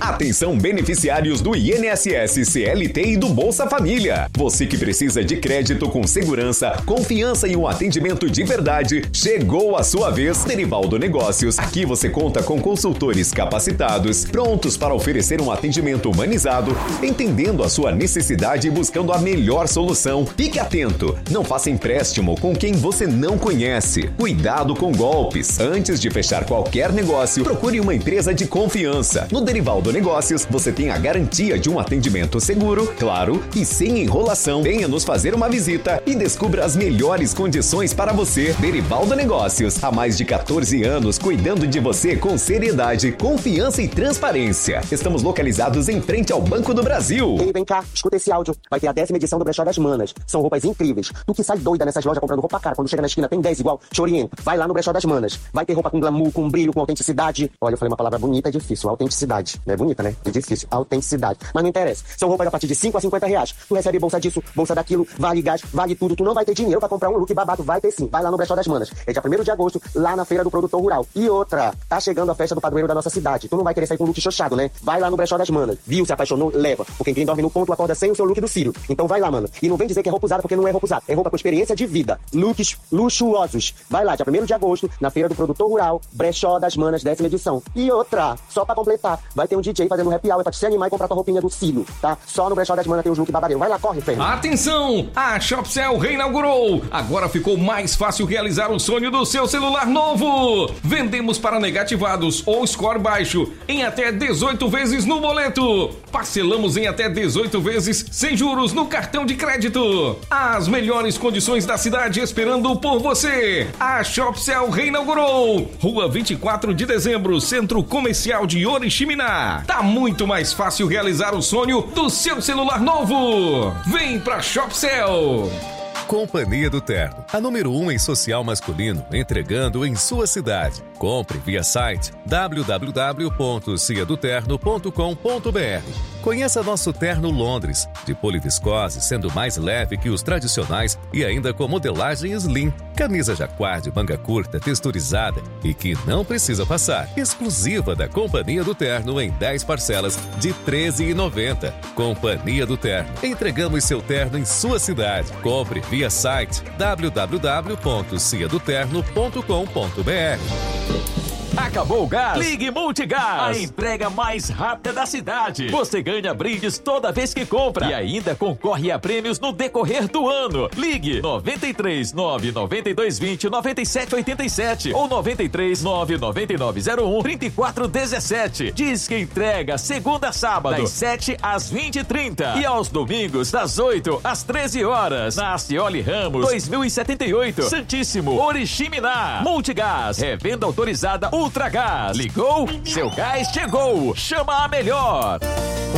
Atenção beneficiários do INSS, CLT e do Bolsa Família. Você que precisa de crédito com segurança, confiança e um atendimento de verdade, chegou a sua vez. Derivaldo Negócios. Aqui você conta com consultores capacitados, prontos para oferecer um atendimento humanizado, entendendo a sua necessidade e buscando a melhor solução. Fique atento, não faça empréstimo com quem você não conhece. Cuidado com golpes. Antes de fechar qualquer negócio, procure uma empresa de confiança. No Derivaldo Negócios, você tem a garantia de um atendimento seguro, claro e sem enrolação. Venha nos fazer uma visita e descubra as melhores condições para você. Derivaldo Negócios, há mais de 14 anos cuidando de você com seriedade, confiança e transparência. Estamos localizados em frente ao Banco do Brasil. Ei, vem cá, escuta esse áudio. Vai ter a 10ª edição do Brechó das Manas. São roupas incríveis. Tu que sai doida nessas lojas comprando roupa cara, quando chega na esquina tem 10 igual, te oriento. Vai lá no Brechó das Manas. Vai ter roupa com glamour, com brilho, com autenticidade. Olha, eu falei uma palavra bonita e difícil. Autenticidade. Não é bonita, né? É difícil. Autenticidade. Mas não interessa. São roupas a partir de 5 a 50 reais. Tu recebe bolsa disso, bolsa daquilo, vale gás, vale tudo. Tu não vai ter dinheiro pra comprar um look babado. Vai ter sim. Vai lá no Brechó das Manas. É dia 1º de agosto, lá na Feira do Produtor Rural. E outra, tá chegando a festa do padroeiro da nossa cidade. Tu não vai querer sair com um look xoxado, né? Vai lá no Brechó das Manas. Viu? Se apaixonou? Leva. Porque quem dorme no ponto acorda sem o seu look do Círio. Então vai lá, mano. E não vem dizer que é roupa usada porque não é roupa usada. É roupa com experiência de vida. Looks luxuosos. Vai lá, dia 1º de agosto, na Feira do Produtor Rural, Brechó das Manas, 10ª edição. E outra, só pra completar, vai ter um DJ fazendo happy hour pra te se animar e comprar tua roupinha do Círio, tá? Só no Brechó das Manas tem os look babadeiro. Vai lá, corre, Ferro. Atenção! A Shopcell reinaugurou! Agora ficou mais fácil realizar o sonho do seu celular novo! Vendemos para negativados ou score baixo em até 18 vezes no boleto. Parcelamos em até 18 vezes sem juros no cartão de crédito. As melhores condições da cidade esperando por você. A Shopcell reinaugurou. Rua 24 de dezembro, Centro Comercial de Oriximiná. Tá muito mais fácil realizar o sonho do seu celular novo. Vem pra Shopcell. Companhia do Terno, a número 1 em social masculino, entregando em sua cidade. Compre via site www.ciadoterno.com.br. Conheça nosso terno Londres, de poliviscose, sendo mais leve que os tradicionais e ainda com modelagem slim. Camisa jacquard de manga curta, texturizada e que não precisa passar. Exclusiva da Companhia do Terno em 10 parcelas de R$ 13,90. Companhia do Terno. Entregamos seu terno em sua cidade. Compre via site www.ciadoterno.com.br. Acabou o gás? Ligue Multigás, a entrega mais rápida da cidade. Você ganha brindes toda vez que compra e ainda concorre a prêmios no decorrer do ano. Ligue 93 992 20 97 87 ou 93 99901 3417. Diz que entrega segunda a sábado das 7 às 20h30 e aos domingos das 8 às 13 horas. Na Acioli Ramos 2078, Santíssimo, Oriximiná. Multigás, revenda autorizada Ultragás. Ligou? Seu gás chegou. Chama a melhor.